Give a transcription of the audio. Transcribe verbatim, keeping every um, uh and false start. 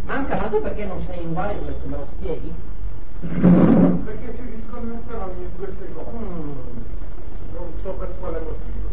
Manca, ma tu perché non sei in wireless, me lo spieghi? Perché si disconnetteranno in due secondi. Mm. Non so per quale motivo.